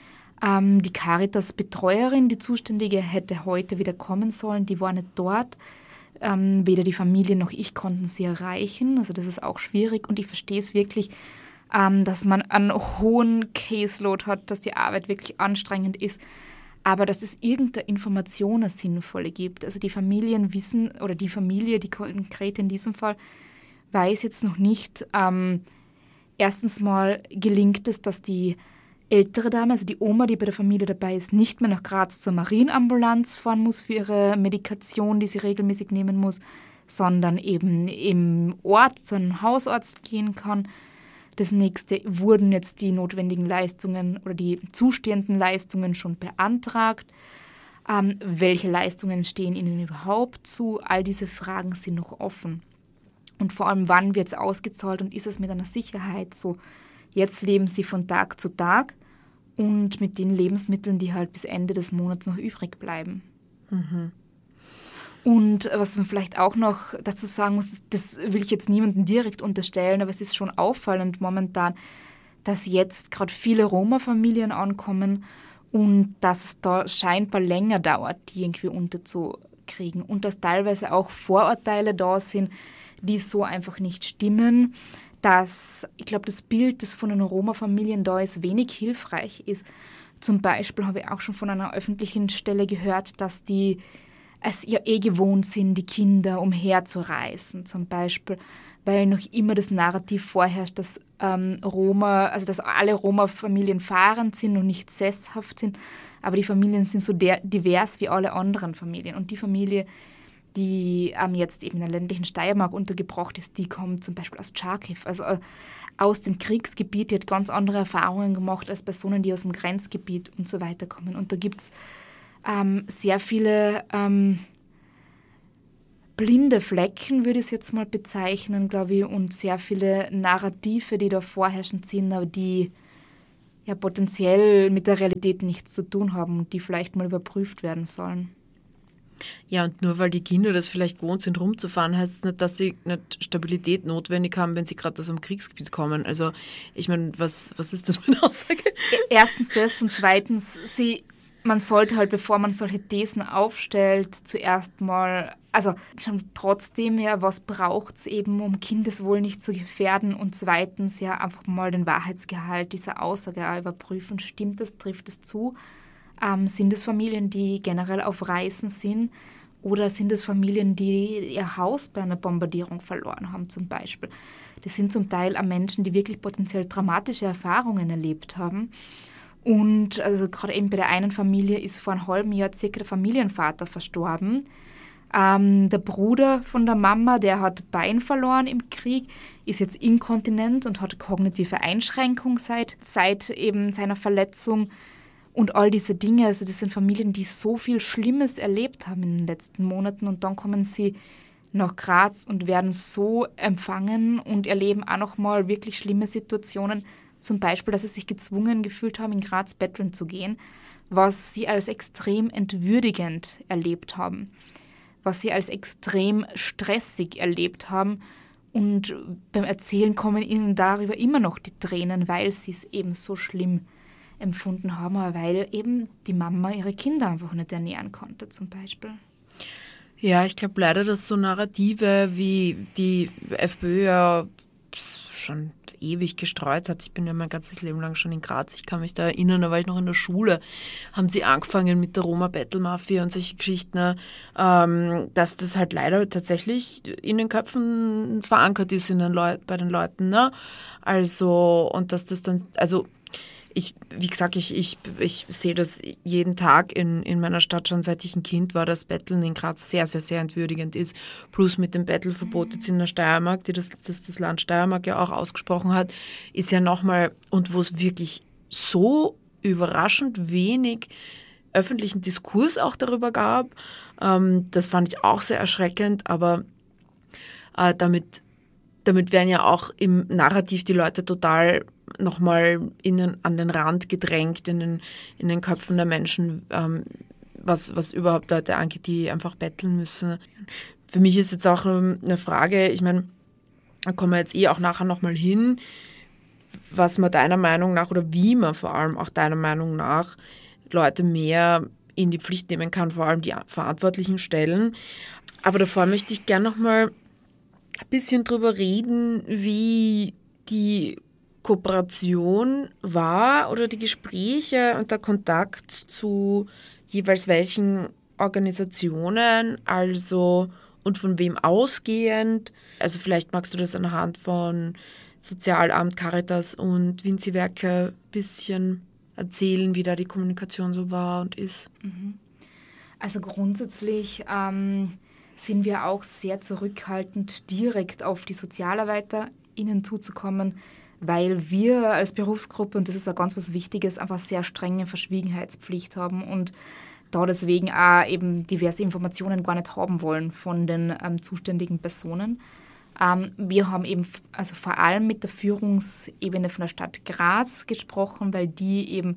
Die Caritas-Betreuerin, die Zuständige, hätte heute wieder kommen sollen, die war nicht dort. Weder die Familie noch ich konnten sie erreichen, also das ist auch schwierig und ich verstehe es wirklich, dass man einen hohen Caseload hat, dass die Arbeit wirklich anstrengend ist, aber dass es irgendeine Information, eine sinnvolle gibt. Also die Familien wissen, oder die Familie, die konkret in diesem Fall, weiß jetzt noch nicht, erstens mal gelingt es, dass die ältere Dame, also die Oma, die bei der Familie dabei ist, nicht mehr nach Graz zur Marienambulanz fahren muss für ihre Medikation, die sie regelmäßig nehmen muss, sondern eben im Ort zu einem Hausarzt gehen kann. Das nächste, wurden jetzt die notwendigen Leistungen oder die zustehenden Leistungen schon beantragt? Welche Leistungen stehen ihnen überhaupt zu? All diese Fragen sind noch offen. Und vor allem, wann wird es ausgezahlt und ist es mit einer Sicherheit so? Jetzt leben sie von Tag zu Tag und mit den Lebensmitteln, die halt bis Ende des Monats noch übrig bleiben. Mhm. Und was man vielleicht auch noch dazu sagen muss, das will ich jetzt niemandem direkt unterstellen, aber es ist schon auffallend momentan, dass jetzt gerade viele Roma-Familien ankommen und dass es da scheinbar länger dauert, die irgendwie unterzukriegen und dass teilweise auch Vorurteile da sind, die so einfach nicht stimmen, dass, ich glaube, das Bild, das von den Roma-Familien da ist, wenig hilfreich ist. Zum Beispiel habe ich auch schon von einer öffentlichen Stelle gehört, dass die es ja gewohnt sind, die Kinder umherzureisen, zum Beispiel, weil noch immer das Narrativ vorherrscht, dass dass alle Roma-Familien fahrend sind und nicht sesshaft sind, aber die Familien sind so divers wie alle anderen Familien. Und die Familie, die jetzt eben in der ländlichen Steiermark untergebracht ist, die kommt zum Beispiel aus Charkiw, also aus dem Kriegsgebiet, die hat ganz andere Erfahrungen gemacht als Personen, die aus dem Grenzgebiet und so weiter kommen. Und da gibt es sehr viele blinde Flecken, würde ich es jetzt mal bezeichnen, glaube ich, und sehr viele Narrative, die da vorherrschend sind, aber die ja potenziell mit der Realität nichts zu tun haben und die vielleicht mal überprüft werden sollen. Ja, und nur weil die Kinder das vielleicht gewohnt sind, rumzufahren, heißt es nicht, dass sie nicht Stabilität notwendig haben, wenn sie gerade aus einem Kriegsgebiet kommen. Also ich meine, was ist das für eine Aussage? Erstens das und zweitens, man sollte halt, bevor man solche Thesen aufstellt, zuerst mal, also schon trotzdem ja, was braucht es eben, um Kindeswohl nicht zu gefährden, und zweitens ja einfach mal den Wahrheitsgehalt dieser Aussage auch überprüfen. Stimmt das, trifft es zu? Sind es Familien, die generell auf Reisen sind, oder sind es Familien, die ihr Haus bei einer Bombardierung verloren haben zum Beispiel? Das sind zum Teil auch Menschen, die wirklich potenziell dramatische Erfahrungen erlebt haben. Und also gerade eben bei der einen Familie ist vor einem halben Jahr circa der Familienvater verstorben. Der Bruder von der Mama, der hat Bein verloren im Krieg, ist jetzt inkontinent und hat kognitive Einschränkung seit eben seiner Verletzung. Und all diese Dinge, also das sind Familien, die so viel Schlimmes erlebt haben in den letzten Monaten, und dann kommen sie nach Graz und werden so empfangen und erleben auch nochmal wirklich schlimme Situationen. Zum Beispiel, dass sie sich gezwungen gefühlt haben, in Graz betteln zu gehen, was sie als extrem entwürdigend erlebt haben, was sie als extrem stressig erlebt haben. Und beim Erzählen kommen ihnen darüber immer noch die Tränen, weil sie es eben so schlimm empfunden haben, aber weil eben die Mama ihre Kinder einfach nicht ernähren konnte zum Beispiel. Ja, ich glaube leider, dass so Narrative, wie die FPÖ ja schon ewig gestreut hat. Ich bin ja mein ganzes Leben lang schon in Graz. Ich kann mich da erinnern, da war ich noch in der Schule, haben sie angefangen mit der Roma-Battle-Mafia und solche Geschichten, dass das halt leider tatsächlich in den Köpfen verankert ist bei den Leuten. Ne? Also, und dass das dann, also wie gesagt, ich sehe das jeden Tag in meiner Stadt schon, seit ich ein Kind war, dass Betteln in Graz sehr, sehr, sehr entwürdigend ist. Plus mit dem Bettelverbot jetzt in der Steiermark, das Land Steiermark ja auch ausgesprochen hat, ist ja nochmal, und wo es wirklich so überraschend wenig öffentlichen Diskurs auch darüber gab, das fand ich auch sehr erschreckend, aber damit werden ja auch im Narrativ die Leute total nochmal an den Rand gedrängt in den Köpfen der Menschen, was überhaupt Leute angeht, die einfach betteln müssen. Für mich ist jetzt auch eine Frage, ich meine, da kommen wir jetzt auch nachher nochmal hin, was man deiner Meinung nach oder wie man vor allem auch deiner Meinung nach Leute mehr in die Pflicht nehmen kann, vor allem die verantwortlichen Stellen. Aber davor möchte ich gerne nochmal ein bisschen drüber reden, wie die Kooperation war oder die Gespräche und der Kontakt zu jeweils welchen Organisationen, also und von wem ausgehend. Also vielleicht magst du das anhand von Sozialamt, Caritas und Vinzi-Werke ein bisschen erzählen, wie da die Kommunikation so war und ist. Also grundsätzlich sind wir auch sehr zurückhaltend, direkt auf die SozialarbeiterInnen zuzukommen, weil wir als Berufsgruppe, und das ist auch ganz was Wichtiges, einfach sehr strenge Verschwiegenheitspflicht haben und da deswegen auch eben diverse Informationen gar nicht haben wollen von den zuständigen Personen. Wir haben eben also vor allem mit der Führungsebene von der Stadt Graz gesprochen, weil die eben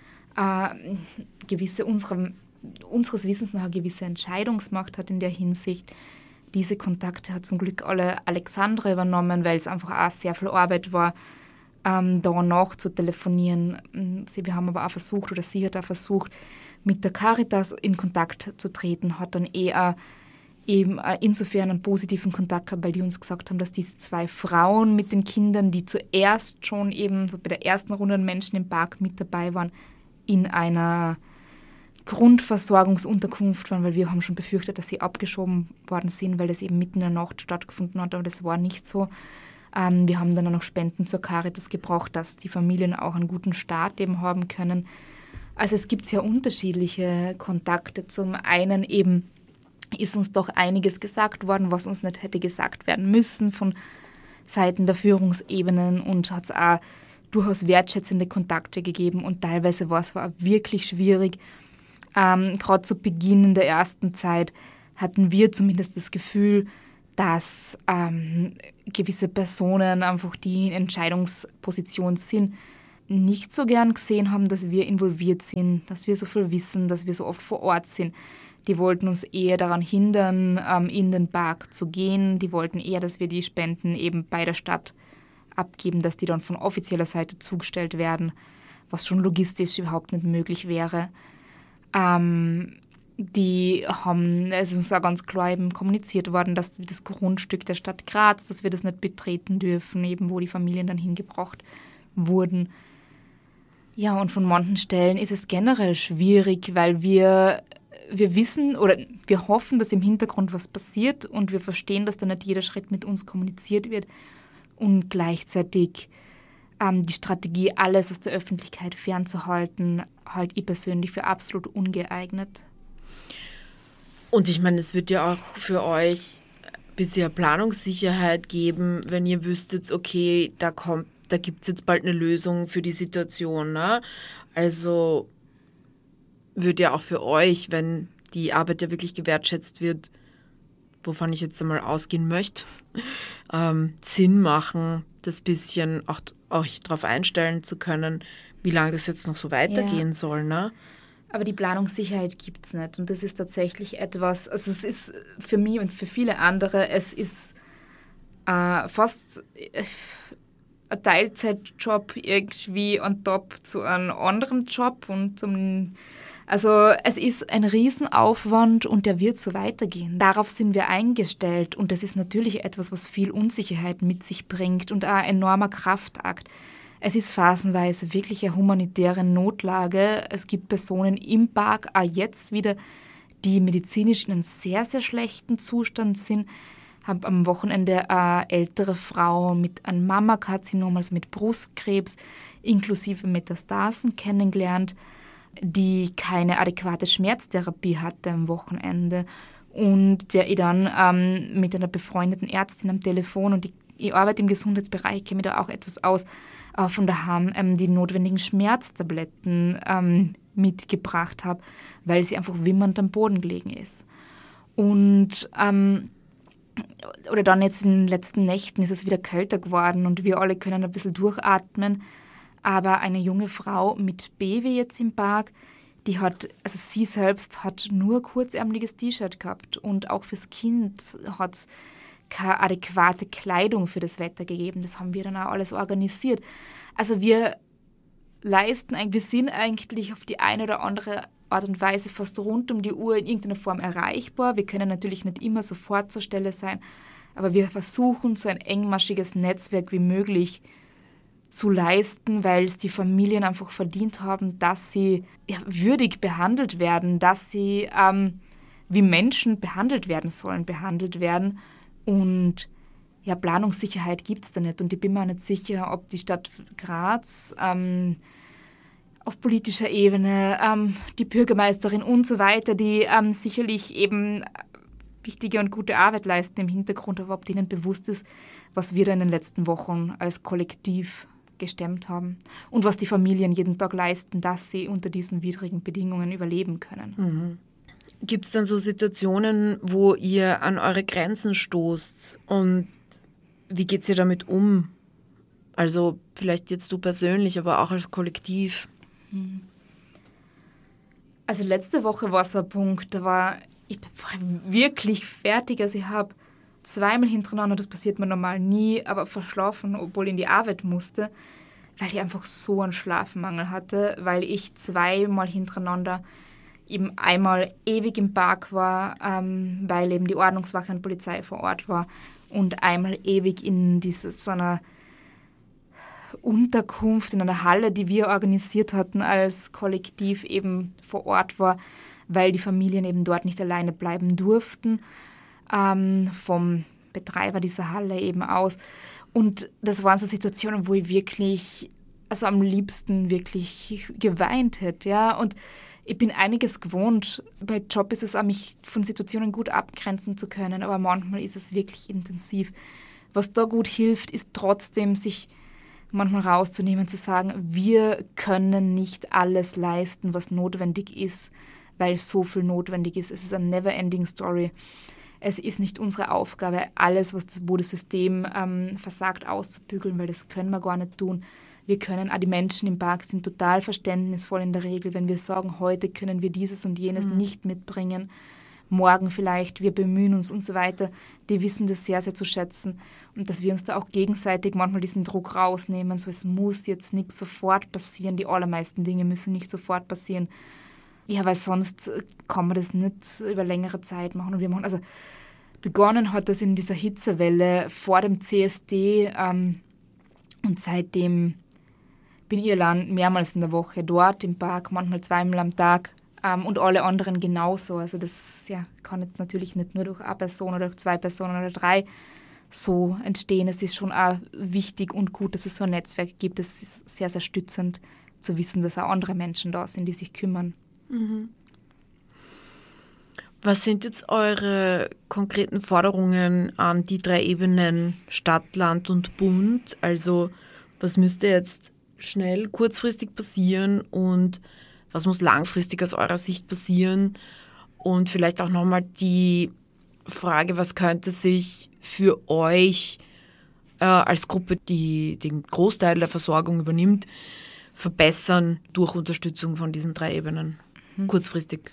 unseres Wissens nach eine gewisse Entscheidungsmacht hat in der Hinsicht. Diese Kontakte hat zum Glück alle Alexandra übernommen, weil es einfach auch sehr viel Arbeit war, da nach zu telefonieren. Wir haben aber auch versucht, oder sie hat auch versucht, mit der Caritas in Kontakt zu treten, hat dann eher eben insofern einen positiven Kontakt gehabt, weil die uns gesagt haben, dass diese 2 Frauen mit den Kindern, die zuerst schon eben so bei der ersten Runde an Menschen im Park mit dabei waren, in einer Grundversorgungsunterkunft waren, weil wir haben schon befürchtet, dass sie abgeschoben worden sind, weil das eben mitten in der Nacht stattgefunden hat, aber das war nicht so. Wir haben dann auch noch Spenden zur Caritas gebraucht, dass die Familien auch einen guten Start eben haben können. Also es gibt sehr unterschiedliche Kontakte. Zum einen eben ist uns doch einiges gesagt worden, was uns nicht hätte gesagt werden müssen von Seiten der Führungsebenen, und hat es auch durchaus wertschätzende Kontakte gegeben, und teilweise war es wirklich schwierig, Gerade zu Beginn der ersten Zeit hatten wir zumindest das Gefühl, dass gewisse Personen einfach, die in Entscheidungsposition sind, nicht so gern gesehen haben, dass wir involviert sind, dass wir so viel wissen, dass wir so oft vor Ort sind. Die wollten uns eher daran hindern, in den Park zu gehen. Die wollten eher, dass wir die Spenden eben bei der Stadt abgeben, dass die dann von offizieller Seite zugestellt werden, was schon logistisch überhaupt nicht möglich wäre. Die haben, es ist uns auch ganz klar eben kommuniziert worden, dass das Grundstück der Stadt Graz, dass wir das nicht betreten dürfen, eben wo die Familien dann hingebracht wurden. Ja, und von manchen Stellen ist es generell schwierig, weil wir wissen oder wir hoffen, dass im Hintergrund was passiert und wir verstehen, dass da nicht jeder Schritt mit uns kommuniziert wird und gleichzeitig die Strategie, alles aus der Öffentlichkeit fernzuhalten, halte ich persönlich für absolut ungeeignet. Und ich meine, es wird ja auch für euch ein bisschen Planungssicherheit geben, wenn ihr wüsstet, okay, da gibt es jetzt bald eine Lösung für die Situation. Ne? Also wird ja auch für euch, wenn die Arbeit ja wirklich gewertschätzt wird, wovon ich jetzt einmal ausgehen möchte, Sinn machen, das bisschen auch euch darauf einstellen zu können, wie lange das jetzt noch so weitergehen soll. Ne? Aber die Planungssicherheit gibt es nicht. Und das ist tatsächlich etwas, also es ist für mich und für viele andere, es ist fast ein Teilzeitjob irgendwie on top zu einem anderen Job und also es ist ein Riesenaufwand und der wird so weitergehen. Darauf sind wir eingestellt und das ist natürlich etwas, was viel Unsicherheit mit sich bringt und auch ein enormer Kraftakt. Es ist phasenweise wirklich eine humanitäre Notlage. Es gibt Personen im Park, auch jetzt wieder, die medizinisch in einem sehr, sehr schlechten Zustand sind. Ich habe am Wochenende eine ältere Frau mit einem Mammakarzinom, also mit Brustkrebs, inklusive Metastasen kennengelernt, die keine adäquate Schmerztherapie hatte am Wochenende und der ich dann mit einer befreundeten Ärztin am Telefon und ich arbeite im Gesundheitsbereich, kenne mich da auch etwas aus, von daheim die notwendigen Schmerztabletten mitgebracht habe, weil sie einfach wimmernd am Boden gelegen ist. Und oder dann jetzt in den letzten Nächten ist es wieder kälter geworden und wir alle können ein bisschen durchatmen. Aber eine junge Frau mit Baby jetzt im Park, die hat, also sie selbst hat nur kurzärmeliges T-Shirt gehabt und auch fürs Kind hat es keine adäquate Kleidung für das Wetter gegeben. Das haben wir dann auch alles organisiert. Also wir sind eigentlich auf die eine oder andere Art und Weise fast rund um die Uhr in irgendeiner Form erreichbar. Wir können natürlich nicht immer sofort zur Stelle sein, aber wir versuchen, so ein engmaschiges Netzwerk wie möglich zu leisten, weil es die Familien einfach verdient haben, dass sie würdig behandelt werden, dass sie wie Menschen behandelt werden sollen, behandelt werden. Und ja, Planungssicherheit gibt es da nicht. Und ich bin mir auch nicht sicher, ob die Stadt Graz auf politischer Ebene, die Bürgermeisterin und so weiter, die sicherlich eben wichtige und gute Arbeit leisten im Hintergrund, aber ob denen bewusst ist, was wir da in den letzten Wochen als Kollektiv gestemmt haben und was die Familien jeden Tag leisten, dass sie unter diesen widrigen Bedingungen überleben können. Mhm. Gibt es dann so Situationen, wo ihr an eure Grenzen stoßt und wie geht ihr damit um? Also vielleicht jetzt du persönlich, aber auch als Kollektiv. Also letzte Woche war so ein Punkt, ich war wirklich fertig. Also ich habe zweimal hintereinander, das passiert mir normal nie, aber verschlafen, obwohl ich in die Arbeit musste, weil ich einfach so einen Schlafmangel hatte, weil ich zweimal hintereinander eben einmal ewig im Park war, weil eben die Ordnungswache und Polizei vor Ort war und einmal ewig in so einer Unterkunft, in einer Halle, die wir organisiert hatten als Kollektiv eben vor Ort war, weil die Familien eben dort nicht alleine bleiben durften, vom Betreiber dieser Halle eben aus. Und das waren so Situationen, wo ich wirklich, also am liebsten wirklich geweint hätte, ja. Und ich bin einiges gewohnt. Bei Job ist es auch, mich von Situationen gut abgrenzen zu können, aber manchmal ist es wirklich intensiv. Was da gut hilft, ist trotzdem, sich manchmal rauszunehmen, zu sagen, wir können nicht alles leisten, was notwendig ist. weil so viel notwendig ist. Es ist eine never-ending Story. Es ist nicht unsere Aufgabe, alles, wo das System versagt, auszubügeln, weil das können wir gar nicht tun. Wir können, auch die Menschen im Park sind total verständnisvoll in der Regel, wenn wir sagen, heute können wir dieses und jenes nicht mitbringen, morgen vielleicht, wir bemühen uns und so weiter. Die wissen das sehr, sehr zu schätzen und dass wir uns da auch gegenseitig manchmal diesen Druck rausnehmen, so es muss jetzt nicht sofort passieren, die allermeisten Dinge müssen nicht sofort passieren. Ja, weil sonst kann man das nicht über längere Zeit machen. Und wir machen, also begonnen hat das in dieser Hitzewelle vor dem CSD und seitdem bin ich allein mehrmals in der Woche dort im Park, manchmal zweimal am Tag und alle anderen genauso. Also das kann jetzt natürlich nicht nur durch eine Person oder durch 2 Personen oder 3 so entstehen. Es ist schon auch wichtig und gut, dass es so ein Netzwerk gibt. Es ist sehr, sehr stützend zu wissen, dass auch andere Menschen da sind, die sich kümmern. Mhm. Was sind jetzt eure konkreten Forderungen an die 3 Ebenen Stadt, Land und Bund? Also was müsste jetzt schnell, kurzfristig passieren und was muss langfristig aus eurer Sicht passieren? Und vielleicht auch nochmal die Frage, was könnte sich für euch als Gruppe, die den Großteil der Versorgung übernimmt, verbessern durch Unterstützung von diesen 3 Ebenen, kurzfristig?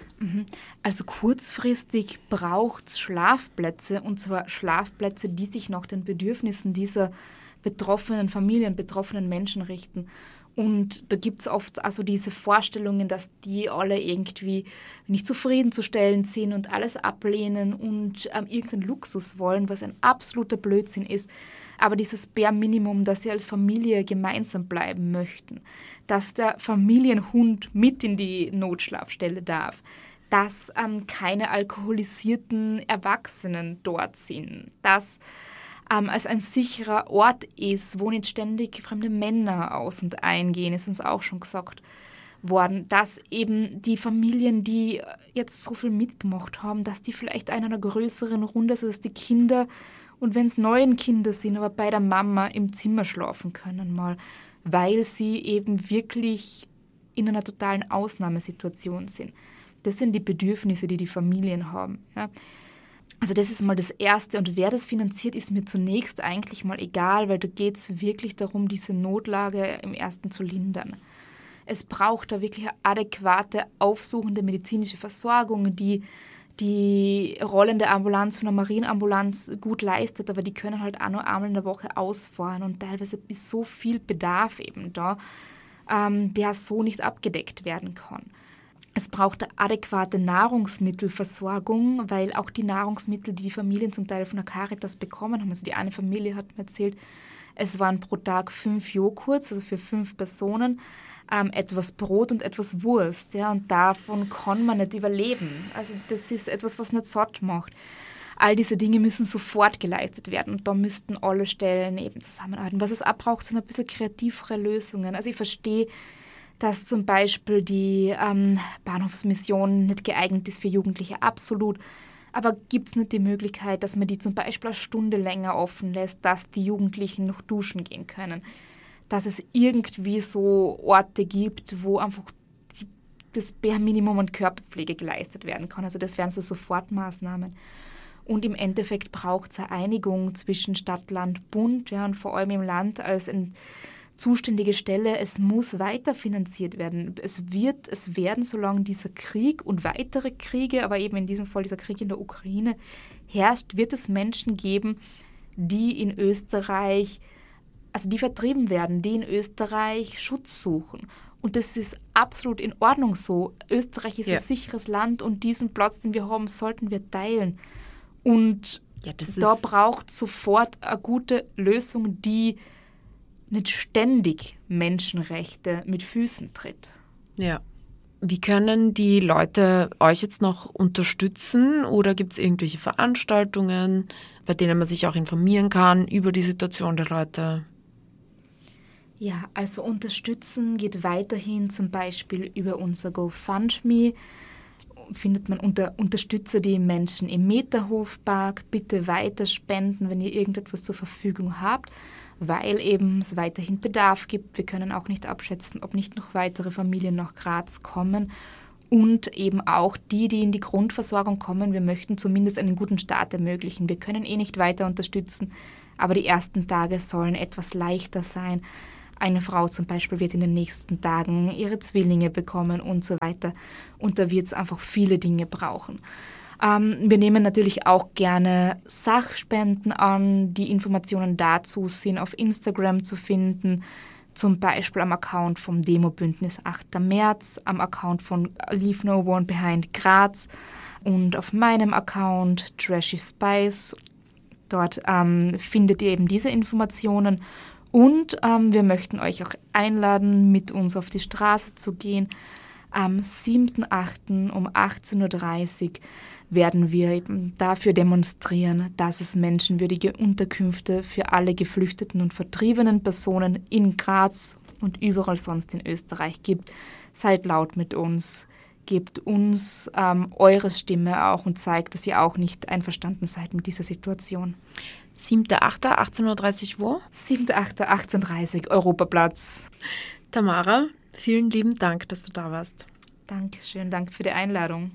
Also kurzfristig braucht es Schlafplätze, und zwar Schlafplätze, die sich nach den Bedürfnissen dieser betroffenen Familien, betroffenen Menschen richten. Und da gibt es oft also diese Vorstellungen, dass die alle irgendwie nicht zufriedenzustellen sind und alles ablehnen und irgendeinen Luxus wollen, was ein absoluter Blödsinn ist. Aber dieses Bare Minimum, dass sie als Familie gemeinsam bleiben möchten, dass der Familienhund mit in die Notschlafstelle darf, dass keine alkoholisierten Erwachsenen dort sind, dass als ein sicherer Ort ist, wo nicht ständig fremde Männer aus- und eingehen, ist uns auch schon gesagt worden, dass eben die Familien, die jetzt so viel mitgemacht haben, dass die vielleicht in einer größeren Runde, also dass die Kinder, und wenn es neue Kinder sind, aber bei der Mama im Zimmer schlafen können mal, weil sie eben wirklich in einer totalen Ausnahmesituation sind. Das sind die Bedürfnisse, die die Familien haben. Ja. Also das ist mal das Erste. Und wer das finanziert, ist mir zunächst eigentlich mal egal, weil da geht es wirklich darum, diese Notlage im Ersten zu lindern. Es braucht da wirklich eine adäquate, aufsuchende medizinische Versorgung, die die rollende Ambulanz von der Marienambulanz gut leistet, aber die können halt auch nur einmal in der Woche ausfahren und teilweise ist so viel Bedarf eben da, der so nicht abgedeckt werden kann. Es braucht eine adäquate Nahrungsmittelversorgung, weil auch die Nahrungsmittel, die die Familien zum Teil von der Caritas bekommen haben, also die eine Familie hat mir erzählt, es waren pro Tag 5 Joghurts, also für 5 Personen, etwas Brot und etwas Wurst. Ja, und davon kann man nicht überleben. Also das ist etwas, was nicht satt macht. All diese Dinge müssen sofort geleistet werden und da müssten alle Stellen eben zusammenarbeiten. Was es auch braucht, sind ein bisschen kreativere Lösungen. Also ich verstehe, dass zum Beispiel die Bahnhofsmission nicht geeignet ist für Jugendliche, absolut. Aber gibt es nicht die Möglichkeit, dass man die zum Beispiel eine Stunde länger offen lässt, dass die Jugendlichen noch duschen gehen können? Dass es irgendwie so Orte gibt, wo einfach das Bare-Minimum an Körperpflege geleistet werden kann. Also das wären so Sofortmaßnahmen. Und im Endeffekt braucht es eine Einigung zwischen Stadt, Land, Bund, ja, und vor allem im Land als eine zuständige Stelle. Es muss weiterfinanziert werden. Es werden, solange dieser Krieg und weitere Kriege, aber eben in diesem Fall dieser Krieg in der Ukraine herrscht, wird es Menschen geben, die in Österreich, also die vertrieben werden, die in Österreich Schutz suchen. Und das ist absolut in Ordnung so. Österreich ist ein sicheres Land und diesen Platz, den wir haben, sollten wir teilen. Und da braucht sofort eine gute Lösung, die nicht ständig Menschenrechte mit Füßen tritt. Ja. Wie können die Leute euch jetzt noch unterstützen oder gibt es irgendwelche Veranstaltungen, bei denen man sich auch informieren kann über die Situation der Leute? Ja, also unterstützen geht weiterhin zum Beispiel über unser GoFundMe. Findet man unter Unterstützer die Menschen im Meterhofpark. Bitte weiter spenden, wenn ihr irgendetwas zur Verfügung habt, weil eben es weiterhin Bedarf gibt. Wir können auch nicht abschätzen, ob nicht noch weitere Familien nach Graz kommen. Und eben auch die in die Grundversorgung kommen, wir möchten zumindest einen guten Start ermöglichen. Wir können nicht weiter unterstützen, aber die ersten Tage sollen etwas leichter sein. Eine Frau zum Beispiel wird in den nächsten Tagen ihre Zwillinge bekommen und so weiter. Und da wird es einfach viele Dinge brauchen. Wir nehmen natürlich auch gerne Sachspenden an. Die Informationen dazu sind auf Instagram zu finden. Zum Beispiel am Account vom Demo-Bündnis 8. März, am Account von Leave No One Behind Graz und auf meinem Account Trashy Spice. Dort findet ihr eben diese Informationen. Und wir möchten euch auch einladen, mit uns auf die Straße zu gehen. Am 7.8. um 18.30 Uhr werden wir eben dafür demonstrieren, dass es menschenwürdige Unterkünfte für alle geflüchteten und vertriebenen Personen in Graz und überall sonst in Österreich gibt. Seid laut mit uns, gebt uns eure Stimme auch und zeigt, dass ihr auch nicht einverstanden seid mit dieser Situation. 7.8., 18.30 Uhr wo? 7.8., 18.30 Uhr, Europaplatz. Tamara, vielen lieben Dank, dass du da warst. Dankeschön, danke für die Einladung.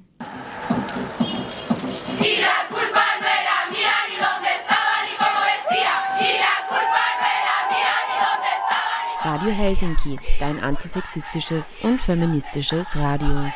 Radio Helsinki, dein antisexistisches und feministisches Radio.